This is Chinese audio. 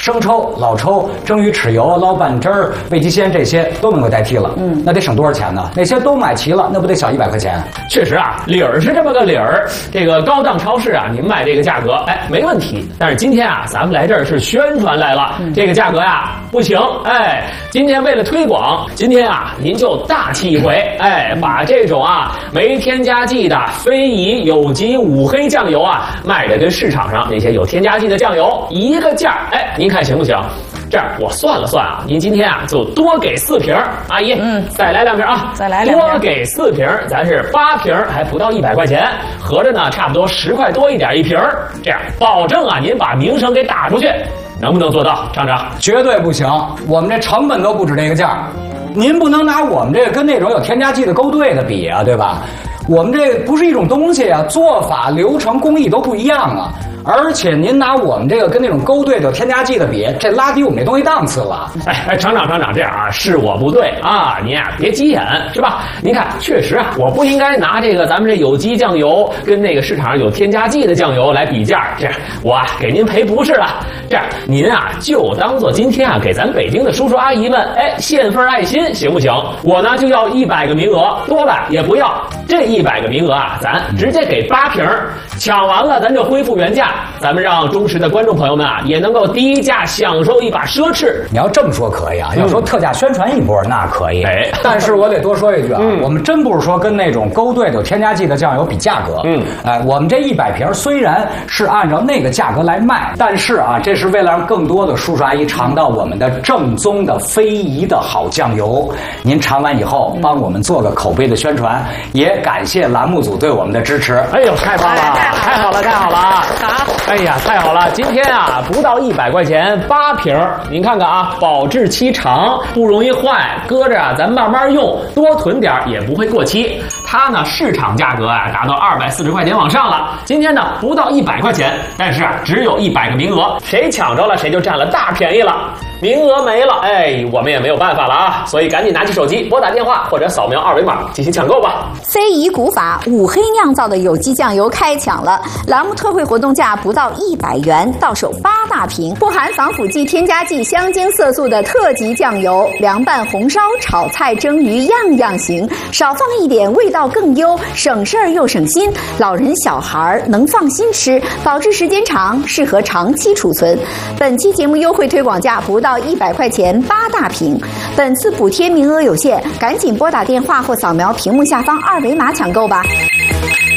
生抽、老抽、蒸鱼、豉油、捞拌汁儿、味极鲜这些都能够代替了。那得省多少钱呢？那些都买齐了，那不得小100块钱？ 确实啊，理儿是这么个理儿。这个高档超市啊，您卖这个价格，哎，没问题。但是今天啊，咱们来这儿是宣传来了，这个价格呀不行。哎，今天为了推广，今天啊您就大气一回，哎，把这种啊没添加剂的非遗有机五黑酱油啊，卖的跟市场上那些有添加剂的酱油一个价。哎，您看行不行？这样我算了算啊，您今天啊就多给4瓶，阿姨，再来2瓶啊， 再来2瓶， 多给4瓶，咱是8瓶，还不到100块钱，合着呢差不多10块多一点一瓶，这样保证啊您把名声给打出去，能不能做到，厂长？ 绝对不行，我们这成本都不止这个价，您不能拿我们这个跟那种有添加剂的勾兑的比啊，对吧？我们这不是一种东西啊，做法、流程、工艺都不一样啊。而且您拿我们这个跟那种勾兑的有添加剂的比，这拉低我们这东西档次了。 哎，厂长，这样啊，是我不对啊，您啊别急眼，是吧？您看，确实啊，我不应该拿这个咱们这有机酱油跟那个市场上有添加剂的酱油来比价，这样我啊给您赔不是了。这样您啊就当做今天啊给咱北京的叔叔阿姨们哎献份爱心，行不行？我呢就要100个名额，多了也不要。这100个名额啊，咱直接给8瓶，抢完了咱就恢复原价。咱们让忠实的观众朋友们啊，也能够低价享受一把奢侈。 你要这么说可以啊，要说特价宣传一波那可以。 哎， 但是我得多说一句啊，我们真不是说跟那种勾兑的有添加剂的酱油比价格。我们这100瓶虽然是按照那个价格来卖，但是啊，这是为了让更多的叔叔阿姨尝到我们的正宗的非遗的好酱油。您尝完以后，帮我们做个口碑的宣传，也感谢栏目组对我们的支持。 哎呦，太棒了，太好了，太好了！ 好。 哎呀，太好了！今天啊，不到100块钱8瓶，您看看啊，保质期长，不容易坏，搁着啊，咱慢慢用，多囤点也不会过期。它呢，市场价格啊，达到240块钱往上了。今天呢，不到100块钱，但是啊，只有100个名额，谁抢着了，谁就占了大便宜了。名额没了，哎，我们也没有办法了啊，所以赶紧拿起手机拨打电话或者扫描2维码进行抢购吧。 非遗古法五黑酿造的有机酱油开抢了，栏目特惠活动价不到100元，到手8大瓶，不含防腐剂、添加剂、香精色素的特级酱油，凉拌、红烧、炒菜、蒸鱼样样行，少放一点味道更优，省事儿又省心，老人小孩能放心吃，保质时间长，适合长期储存。本期节目优惠推广价不到100块钱8大瓶，本次补贴名额有限，赶紧拨打电话或扫描屏幕下方2维码抢购吧。